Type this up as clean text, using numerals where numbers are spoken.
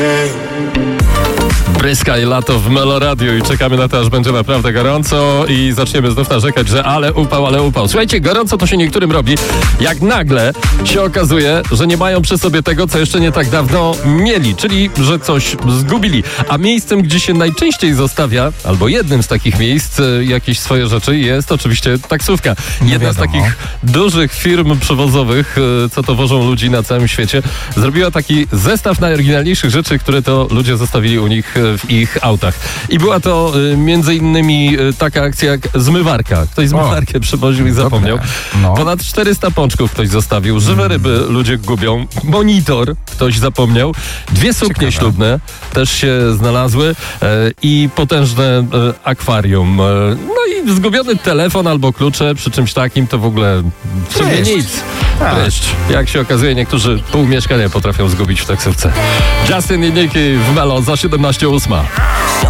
Bryska i lato w Meloradiu i czekamy na to, aż będzie naprawdę gorąco i zaczniemy znów narzekać, że ale upał. Słuchajcie, gorąco to się niektórym robi, jak nagle się okazuje, że nie mają przy sobie tego, co jeszcze nie tak dawno mieli, czyli że coś zgubili. A miejscem, gdzie się najczęściej zostawia, albo jednym z takich miejsc, jakieś swoje rzeczy, jest oczywiście taksówka. Jedna z takich dużych firm przewozowych, co to wożą ludzi na całym świecie, zrobiła taki zestaw najoryginalniejszych rzeczy, które to ludzie zostawili u nich w ich autach. I była to między innymi taka akcja jak zmywarka. Ktoś zmywarkę przywoził i zapomniał. No. Ponad 400 pączków ktoś zostawił. Żywe ryby ludzie gubią. Monitor ktoś zapomniał. 2 suknie ślubne też się znalazły. I potężne akwarium. No i zgubiony telefon albo klucze. Przy czymś takim to w ogóle w sumie nic. Pryszcz. Jak się okazuje, niektórzy pół mieszkania potrafią zgubić w taksówce. Justin i Nicki w Melo za 17:08.